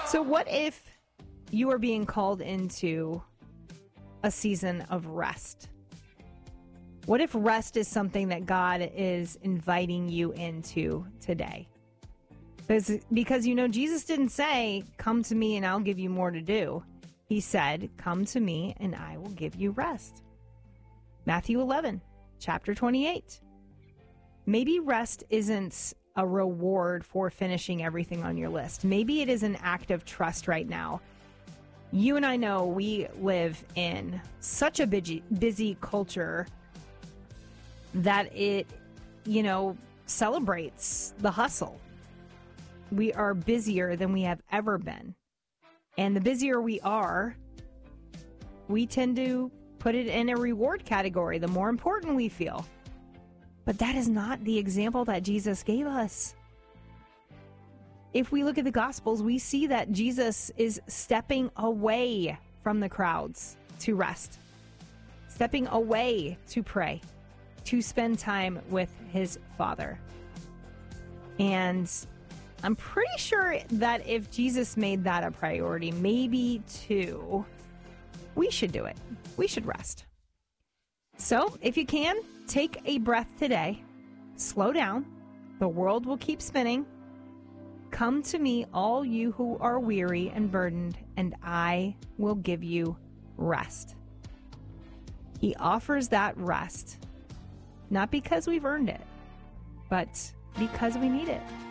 So what if you are being called into a season of rest? What if rest is something that God is inviting you into today? Because Jesus didn't say, come to me and I'll give you more to do. He said, come to me and I will give you rest. Matthew 11, chapter 28. Maybe rest isn't a reward for finishing everything on your list. Maybe it is an act of trust right now. You and I know we live in such a busy culture that it, celebrates the hustle. We are busier than we have ever been. And the busier we are, we tend to put it in a reward category, the more important we feel. But that is not the example that Jesus gave us. If we look at the Gospels, we see that Jesus is stepping away from the crowds to rest, stepping away to pray, to spend time with his Father. And I'm pretty sure that if Jesus made that a priority, maybe too, we should do it. We should rest. So if you can, take a breath today. Slow down. The world will keep spinning. Come to me, all you who are weary and burdened, and I will give you rest. He offers that rest, not because we've earned it, but because we need it.